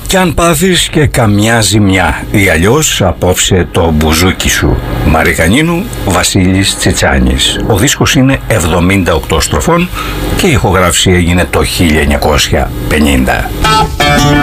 Κι αν πάθεις και καμιά ζημιά ή αλλιώς απόψε το μπουζούκι σου. Μαρικανίνου, Βασίλης Τσιτσάνης. Ο δίσκος είναι 78 στροφών και η ηχογράφηση έγινε το 1950.